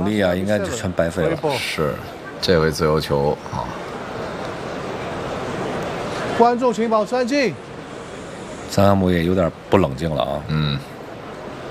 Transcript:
力啊，应该就全白费了。 是，这回自由球啊。 观众请保持安静。 张亚姆也有点不冷静了啊。 嗯。